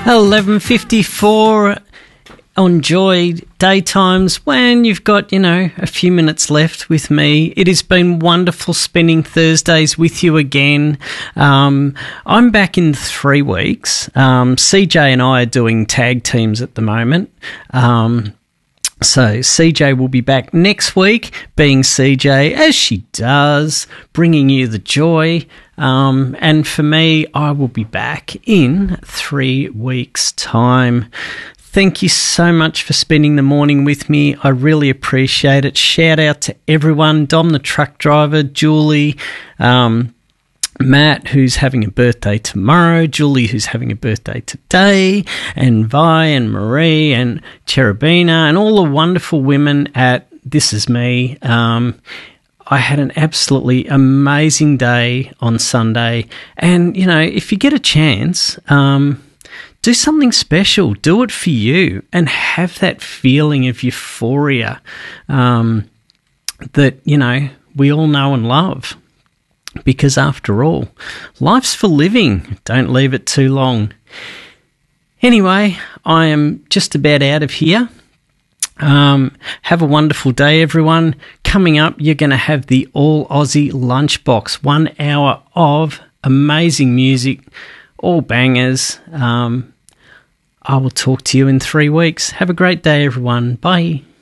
11:54 on Joy Daytimes when you've got, a few minutes left with me. It has been wonderful spending Thursdays with you again. I'm back in 3 weeks. CJ and I are doing tag teams at the moment. So CJ will be back next week, being CJ, as she does, bringing you the joy. And for me, I will be back in 3 weeks' time. Thank you so much for spending the morning with me. I really appreciate it. Shout out to everyone, Dom the truck driver, Julie, Matt, who's having a birthday tomorrow, Julie, who's having a birthday today, and Vi and Marie and Cherubina and all the wonderful women at This Is Me. I had an absolutely amazing day on Sunday. And, if you get a chance, do something special. Do it for you and have that feeling of euphoria that, we all know and love. Because after all, life's for living. Don't leave it too long. Anyway, I am just about out of here. Have a wonderful day, everyone. Coming up, you're going to have the All Aussie Lunchbox. 1 hour of amazing music, all bangers. I will talk to you in 3 weeks. Have a great day, everyone. Bye.